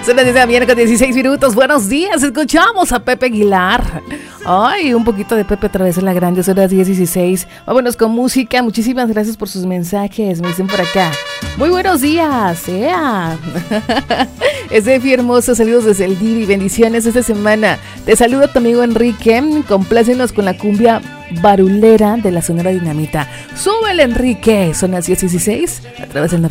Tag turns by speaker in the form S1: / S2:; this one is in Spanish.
S1: Son las 10 de la mañana con 16 minutos. Buenos días, escuchamos a Pepe Aguilar. Ay, un poquito de Pepe otra vez en la grande, son las 10:16. Vámonos con música. Muchísimas gracias por sus mensajes. Me dicen por acá. Muy buenos días. Es Efi hermoso. Saludos desde el Divi. Bendiciones esta semana. Te saludo a tu amigo Enrique. Complácenos con la cumbia barulera de la Sonora Dinamita. Súbele, Enrique. Son las 10:16 a través del